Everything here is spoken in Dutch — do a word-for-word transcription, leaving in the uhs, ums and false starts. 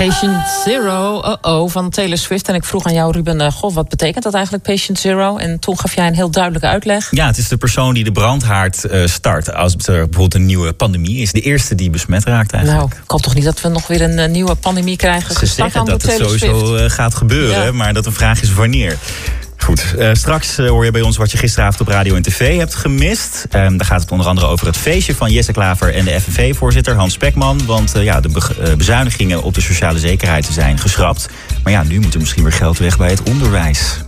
Patient Zero, uh-oh, van Taylor Swift. En ik vroeg aan jou, Ruben, uh, goh, wat betekent dat eigenlijk, Patient Zero? En toen gaf jij een heel duidelijke uitleg. Ja, het is de persoon die de brandhaard uh, start als er bijvoorbeeld een nieuwe pandemie is. De eerste die besmet raakt eigenlijk. Nou, ik hoop toch niet dat we nog weer een uh, nieuwe pandemie krijgen. Ze zeggen dat het sowieso uh, gaat gebeuren, ja. Maar dat de vraag is wanneer. Goed, uh, straks uh, hoor je bij ons wat je gisteravond op radio en tv hebt gemist. Um, daar gaat het onder andere over het feestje van Jesse Klaver en de F N V-voorzitter Hans Spekman. Want uh, ja, de be- uh, bezuinigingen op de sociale zekerheid zijn geschrapt. Maar ja, nu moet er misschien weer geld weg bij het onderwijs.